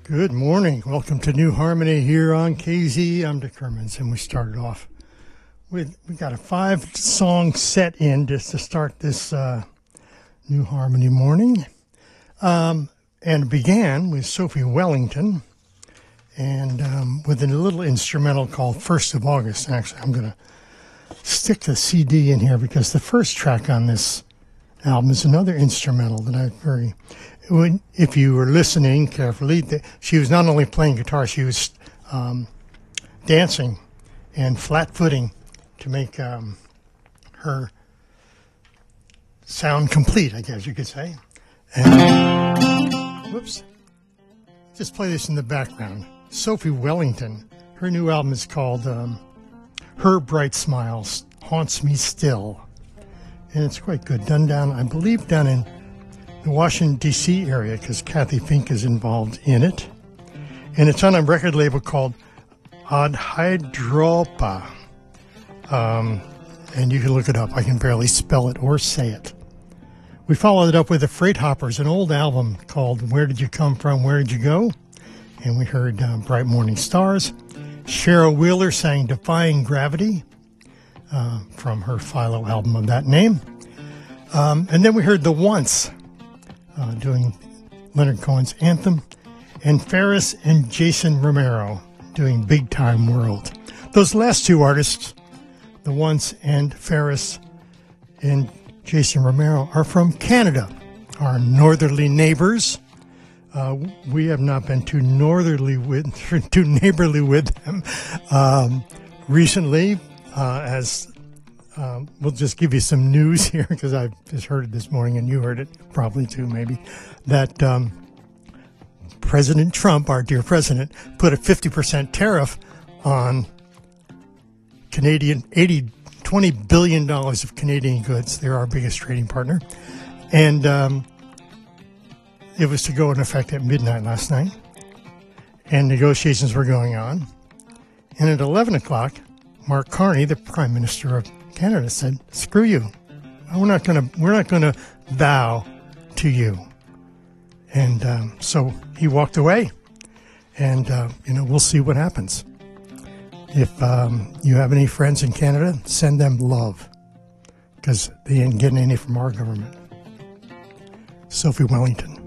Good morning. Welcome to New Harmony here on KZ. I'm Dick Hermans, and we started off with, we got a 5-song set in just to start this New Harmony morning. And it began with Sophie Wellington and with a little instrumental called 1st of August. Actually, I'm going to stick the CD in here because the first track on this album is another instrumental that I if you were listening carefully, she was not only playing guitar, she was dancing and flat-footing to make her sound complete, I guess you could say. And, whoops. Just play this in the background. Sophie Wellington, her new album is called Her Bright Smiles Haunts Me Still. And it's quite good. Done down, I believe, down in the Washington, D.C. area, because Kathy Fink is involved in it. And it's on a record label called Adhydropa. And you can look it up. I can barely spell it or say it. We followed it up with the Freight Hoppers, an old album called Where Did You Come From, Where Did You Go? And we heard Bright Morning Stars. Cheryl Wheeler sang Defying Gravity from her Philo album of that name. And then we heard The Once doing Leonard Cohen's Anthem, and Ferris and Jason Romero doing Big Time World. Those last two artists, The Once and Ferris and Jason Romero, are from Canada, our northerly neighbors. We have not been too neighborly with them recently, as we'll just give you some news here because I've just heard it this morning, and you heard it probably too, maybe, that President Trump, our dear president, put a 50% tariff on Canadian $20 billion of Canadian goods. They're our biggest trading partner. And it was to go in effect at midnight last night. And negotiations were going on. And at 11 o'clock, Mark Carney, the Prime Minister of Canada, said, "Screw you. We're not going to bow to you." And so he walked away. And we'll see what happens. If you have any friends in Canada, send them love, because they ain't getting any from our government. Sophie Wellington.